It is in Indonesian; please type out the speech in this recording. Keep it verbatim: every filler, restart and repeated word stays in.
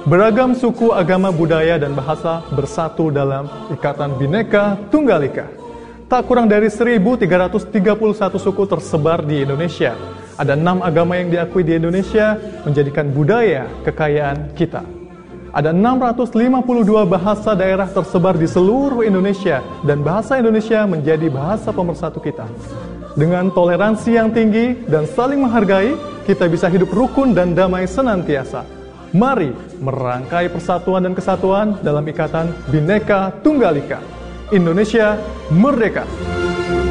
Beragam suku, agama, budaya, dan bahasa bersatu dalam Ikatan Bhinneka Tunggal Ika. Tak kurang dari seribu tiga ratus tiga puluh satu suku tersebar di Indonesia. Ada enam agama yang diakui di Indonesia menjadikan budaya kekayaan kita. Ada enam ratus lima puluh dua bahasa daerah tersebar di seluruh Indonesia dan bahasa Indonesia menjadi bahasa pemersatu kita. Dengan toleransi yang tinggi dan saling menghargai, kita bisa hidup rukun dan damai senantiasa. Mari merangkai persatuan dan kesatuan dalam Ikatan Bhinneka Tunggal Ika. Indonesia merdeka!